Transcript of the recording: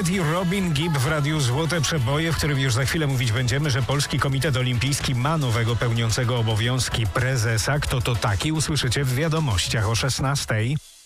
Duet i Robin Gibb w Radiu Złote Przeboje, w którym już za chwilę mówić będziemy, że Polski Komitet Olimpijski ma nowego pełniącego obowiązki prezesa. Kto to taki, usłyszycie w wiadomościach o 16:00.